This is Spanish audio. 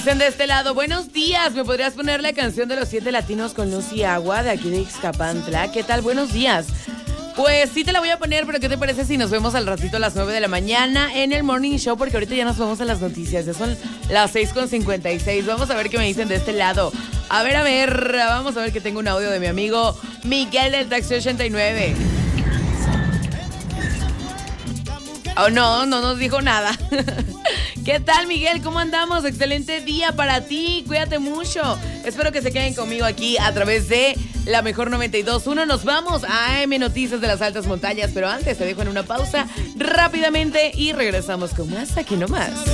De este lado, buenos días. ¿Me podrías poner la canción de los 7 latinos con luz y agua de aquí de Ixcapantla? ¿Qué tal? Buenos días. Pues sí te la voy a poner, pero ¿qué te parece si nos vemos al ratito a las 9 de la mañana en el Morning Show? Porque ahorita ya nos vamos a las noticias. Ya son las 6:56. Vamos a ver qué me dicen de este lado. A ver. Vamos a ver que tengo un audio de mi amigo Miguel del Taxi 89. Oh, no nos dijo nada. ¿Qué tal, Miguel? ¿Cómo andamos? Excelente día para ti. Cuídate mucho. Espero que se queden conmigo aquí a través de la mejor 92.1. Nos vamos a AM Noticias de las Altas Montañas, pero antes te dejo en una pausa rápidamente y regresamos con más aquí nomás.